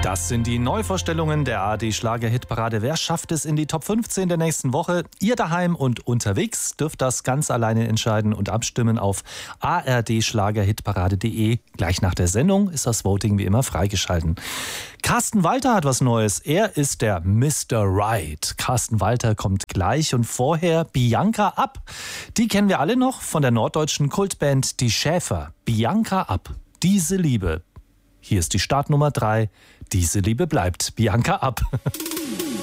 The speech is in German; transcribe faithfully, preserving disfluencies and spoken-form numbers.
Das sind die Neuvorstellungen der A R D-Schlager-Hitparade. Wer schafft es in die Top fünfzehn der nächsten Woche? Ihr daheim und unterwegs dürft das ganz alleine entscheiden und abstimmen auf a r d schlager-hitparade punkt de. Gleich nach der Sendung ist das Voting wie immer freigeschalten. Carsten Walter hat was Neues. Er ist der Mister Right. Carsten Walter kommt gleich und vorher Bianca Ab. Die kennen wir alle noch von der norddeutschen Kultband Die Schäfer. Bianca Ab. Diese Liebe. Hier ist die Startnummer drei. Diese Liebe bleibt. Bianca Ab.